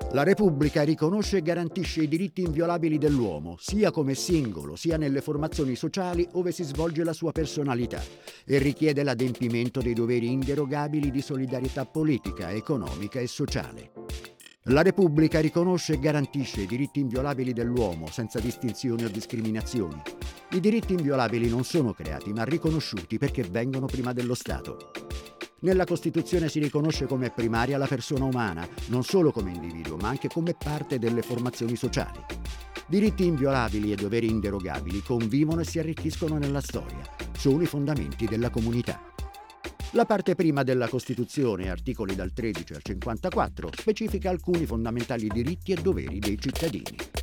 La Repubblica riconosce e garantisce i diritti inviolabili dell'uomo, sia come singolo, sia nelle formazioni sociali ove si svolge la sua personalità, e richiede l'adempimento dei doveri inderogabili di solidarietà politica, economica e sociale. La Repubblica riconosce e garantisce i diritti inviolabili dell'uomo senza distinzioni o discriminazioni. I diritti inviolabili non sono creati ma riconosciuti perché vengono prima dello Stato. Nella Costituzione si riconosce come primaria la persona umana, non solo come individuo, ma anche come parte delle formazioni sociali. Diritti inviolabili e doveri inderogabili convivono e si arricchiscono nella storia. Sono i fondamenti della comunità. La parte prima della Costituzione, articoli dal 13 al 54, specifica alcuni fondamentali diritti e doveri dei cittadini.